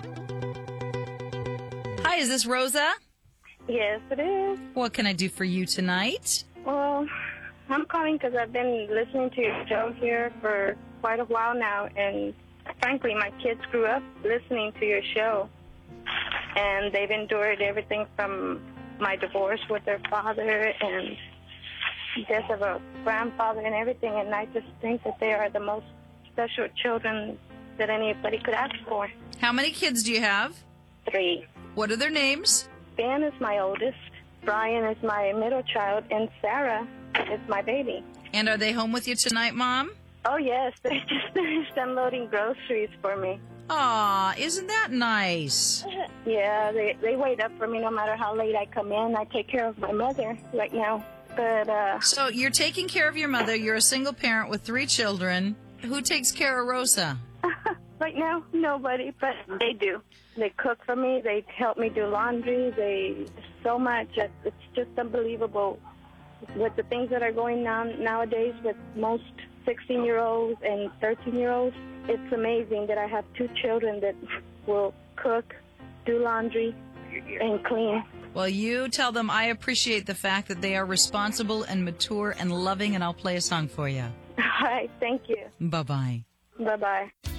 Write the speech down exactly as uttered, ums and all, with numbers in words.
Hi, is this Rosa? Yes, it is. What can I do for you tonight? Well, I'm calling because I've been listening to your show here for quite a while now, and frankly, my kids grew up listening to your show, and they've endured everything from my divorce with their father and death of a grandfather and everything, and I just think that they are the most special children that anybody could ask for. How many kids do you have? Three. What are their names? Ben is my oldest, Brian is my middle child, and Sarah is my baby. And are they home with you tonight, Mom? Oh, yes, they just finished unloading groceries for me. Aw, isn't that nice? Yeah, they, they wait up for me no matter how late I come in. I take care of my mother right now. But, uh... So you're taking care of your mother. You're a single parent with three children. Who takes care of Rosa? Right now, nobody, but they do. They cook for me. They help me do laundry. They so much. It's just unbelievable with the things that are going on nowadays with most sixteen-year-olds and thirteen-year-olds. It's amazing that I have two children that will cook, do laundry, and clean. Well, you tell them I appreciate the fact that they are responsible and mature and loving, and I'll play a song for you. All right, thank you. Bye-bye. Bye-bye.